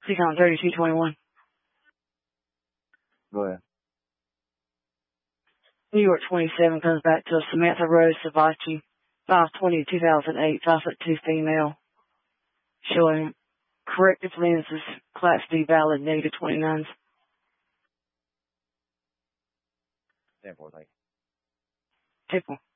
Speak on 3221. Go ahead. New York 27 comes back to Samantha Rose Savachi, 5/20/2008, 5'2" female, showing corrective lenses, Class D valid, -29s. 10-4, thank you. 10-4.